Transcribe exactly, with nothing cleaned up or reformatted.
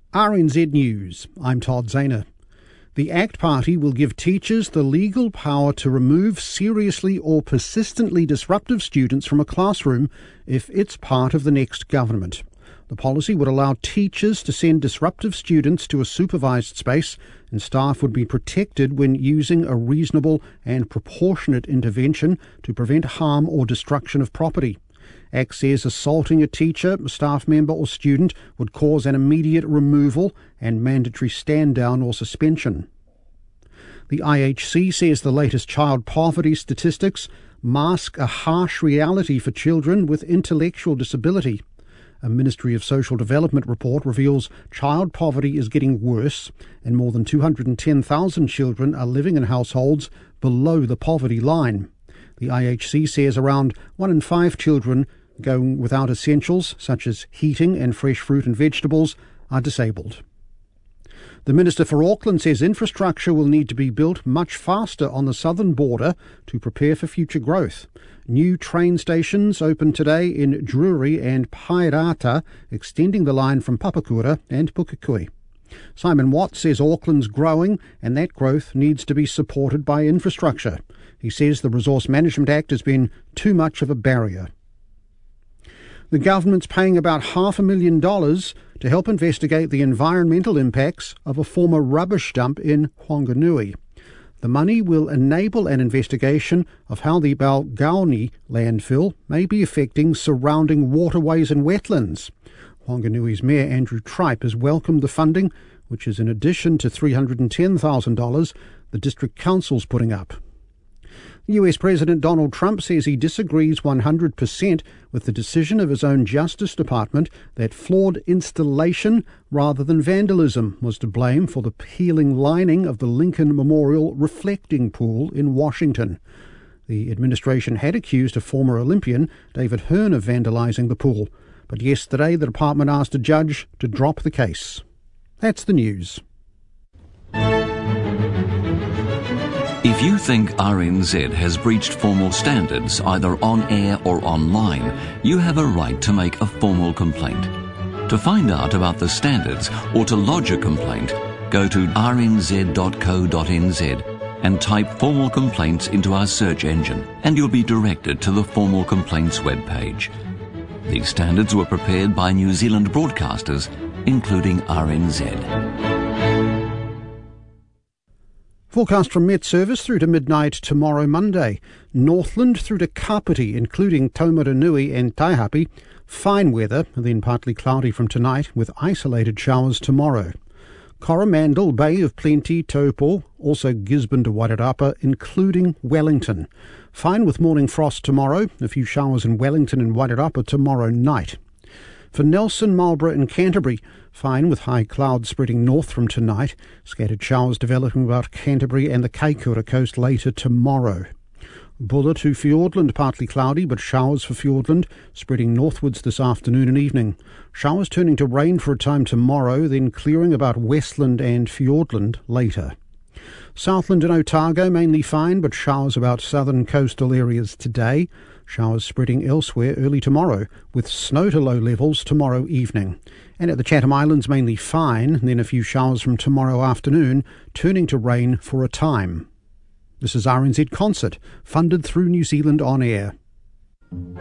R N Z News, I'm Todd Zahner. The ACT Party will give teachers the legal power to remove seriously or persistently disruptive students from a classroom if it's part of the next government. The policy would allow teachers to send disruptive students to a supervised space, and staff would be protected when using a reasonable and proportionate intervention to prevent harm or destruction of property. ACT says assaulting a teacher, staff member or student would cause an immediate removal and mandatory stand-down or suspension. The I H C says the latest child poverty statistics mask a harsh reality for children with intellectual disability. A Ministry of Social Development report reveals child poverty is getting worse and more than two hundred ten thousand children are living in households below the poverty line. The I H C says around one in five children going without essentials such as heating and fresh fruit and vegetables are disabled. The Minister for Auckland says infrastructure will need to be built much faster on the southern border to prepare for future growth. New train stations opened today in Drury and Pairata, extending the line from Papakura and Pukekohe. Simon Watt says Auckland's growing and that growth needs to be supported by infrastructure. He says the Resource Management Act has been too much of a barrier. The government's paying about half a million dollars to help investigate the environmental impacts of a former rubbish dump in Whanganui. The money will enable an investigation of how the Balgauni landfill may be affecting surrounding waterways and wetlands. Whanganui's Mayor Andrew Tripe has welcomed the funding, which is in addition to three hundred ten thousand dollars the District Council's putting up. U S President Donald Trump says he disagrees one hundred percent with the decision of his own Justice Department that flawed installation rather than vandalism was to blame for the peeling lining of the Lincoln Memorial reflecting pool in Washington. The administration had accused a former Olympian, David Hearn, of vandalizing the pool, but yesterday the department asked a judge to drop the case. That's the news. If you think R N Z has breached formal standards either on air or online, you have a right to make a formal complaint. To find out about the standards or to lodge a complaint, go to r n z dot co dot n z and type formal complaints into our search engine and you'll be directed to the formal complaints webpage. These standards were prepared by New Zealand broadcasters, including R N Z. Forecast from Met Service through to midnight tomorrow Monday. Northland through to Kapiti, including Taumarunui and Taihape. Fine weather, then partly cloudy from tonight with isolated showers tomorrow. Coromandel, Bay of Plenty, Taupo, also Gisborne to Wairarapa, including Wellington. Fine with morning frost tomorrow, a few showers in Wellington and Wairarapa tomorrow night. For Nelson, Marlborough and Canterbury, fine with high clouds spreading north from tonight. Scattered showers developing about Canterbury and the Kaikoura coast later tomorrow. Bulla to Fiordland, partly cloudy, but showers for Fiordland, spreading northwards this afternoon and evening. Showers turning to rain for a time tomorrow, then clearing about Westland and Fiordland later. Southland and Otago, mainly fine, but showers about southern coastal areas today. Showers spreading elsewhere early tomorrow, with snow to low levels tomorrow evening. And at the Chatham Islands, mainly fine, then a few showers from tomorrow afternoon, turning to rain for a time. This is R N Z Concert, funded through New Zealand On Air.